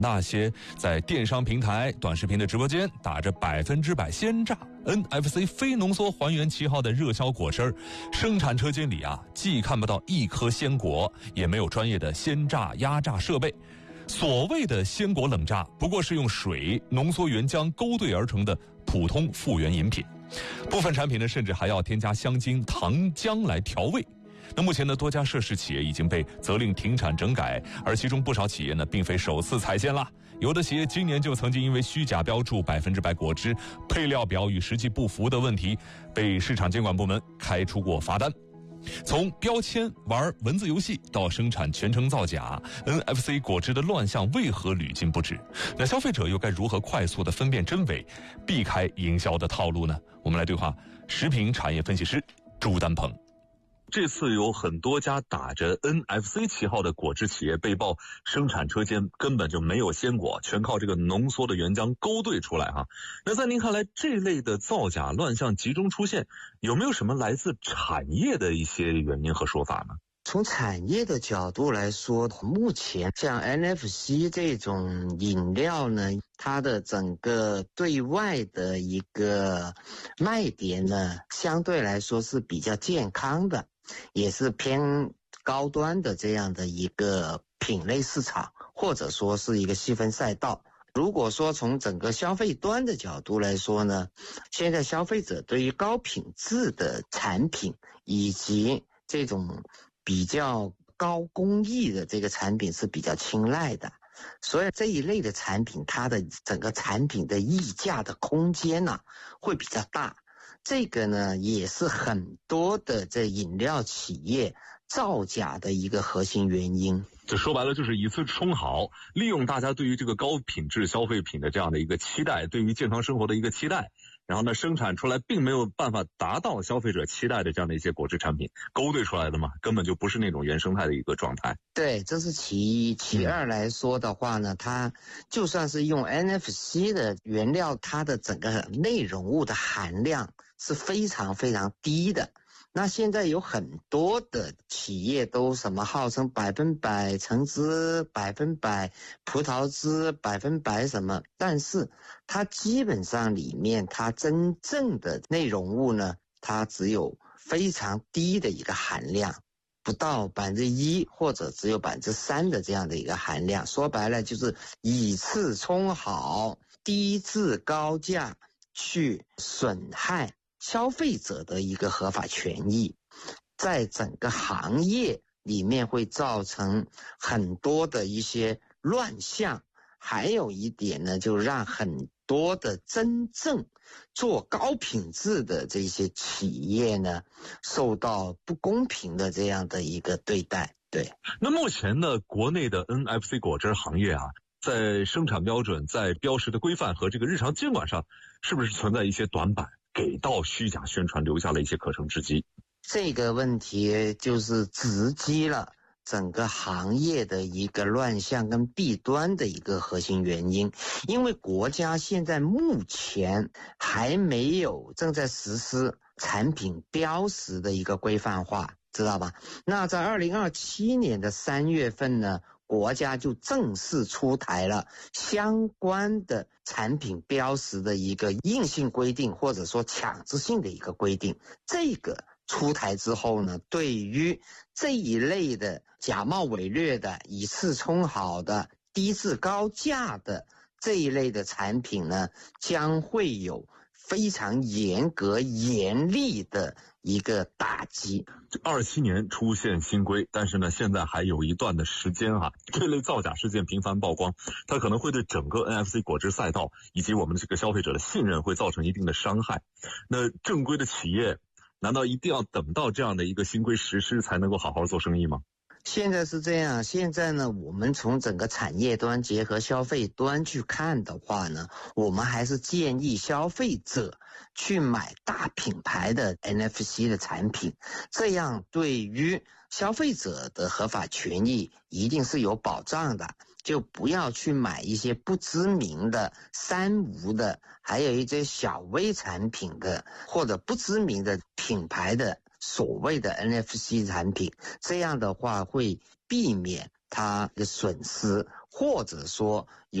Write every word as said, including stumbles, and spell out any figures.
那些在电商平台、短视频的直播间打着百分之百鲜榨 N F C 非浓缩还原旗号的热销果汁儿，生产车间里啊，既看不到一颗鲜果，也没有专业的鲜榨压榨设备。所谓的鲜果冷榨，不过是用水、浓缩原浆勾兑而成的普通复原饮品。部分产品呢，甚至还要添加香精、糖浆来调味。那目前呢，多家涉事企业已经被责令停产整改，而其中不少企业呢，并非首次踩线啦。有的企业今年就曾经因为虚假标注百分之百果汁配料表与实际不符的问题，被市场监管部门开出过罚单。从标签玩文字游戏到生产全程造假 ，N F C 果汁的乱象为何屡禁不止？那消费者又该如何快速的分辨真伪，避开营销的套路呢？我们来对话食品产业分析师朱丹鹏。 这次有很多家打着 N F C 旗号的果汁企业被曝生产车间根本就没有鲜果，全靠这个浓缩的原浆勾兑出来哈。那在您看来，这类的造假乱象集中出现，有没有什么来自产业的一些原因和说法呢？ 从产业的角度来说，目前像 N F C 这种饮料呢，它的整个对外的一个卖点呢，相对来说是比较健康的，也是偏高端的这样的一个品类市场，或者说是一个细分赛道。如果说从整个消费端的角度来说呢，现在消费者对于高品质的产品以及这种比较高工艺的这个产品是比较青睐的，所以这一类的产品，它的整个产品的溢价的空间呢、啊、会比较大。这个呢也是很多的这饮料企业造假的一个核心原因。 这说白了就是以次充好，利用大家对于这个高品质消费品的这样的一个期待，对于健康生活的一个期待，然后呢生产出来并没有办法达到消费者期待的这样的一些果汁产品，勾兑出来的嘛，根本就不是那种原生态的一个状态。 对，这是其一。其二来说的话呢，它就算是用 N F C 的原料，它的整个内容物的含量是非常非常低的。那现在有很多的企业都什么号称百分百橙汁、百分百葡萄汁、百分百什么，但是它基本上里面它真正的内容物呢，它只有非常低的一个含量，不到百分之一或者只有百分之三的这样的一个含量。说白了就是以次充好，低质高价去损害消费者的一个合法权益，在整个行业里面会造成很多的一些乱象。还有一点呢，就让很多的真正做高品质的这些企业呢，受到不公平的这样的一个对待。对， 那目前呢，国内的 N F C 果汁行业啊，在生产标准、在标识的规范和这个日常监管上，是不是存在一些短板，给到虚假宣传留下了一些可乘之机？ 这个问题就是直击了整个行业的一个乱象跟弊端的一个核心原因。因为国家现在目前还没有正在实施产品标识的一个规范化，知道吧？那在二零二七年的三月份呢，国家就正式出台了相关的产品标识的一个硬性规定，或者说强制性的一个规定。这个出台之后呢，对于这一类的假冒伪劣的、以次充好的、低质高价的这一类的产品呢，将会有非常严格严厉的一个打击。 二七年出现新规，但是呢，现在还有一段的时间啊，这类造假事件频繁曝光，它可能会对整个 N F C 果汁赛道以及我们的这个消费者的信任会造成一定的伤害。那正规的企业难道一定要等到这样的一个新规实施才能够好好做生意吗？ 现在是这样，现在呢，我们从整个产业端结合消费端去看的话呢，我们还是建议消费者去买大品牌的 N F C 的产品，这样对于消费者的合法权益一定是有保障的，就不要去买一些不知名的三无的，还有一些小微产品的，或者不知名的品牌的所谓的 N F C 产品，这样的话会避免它的损失， 或者说有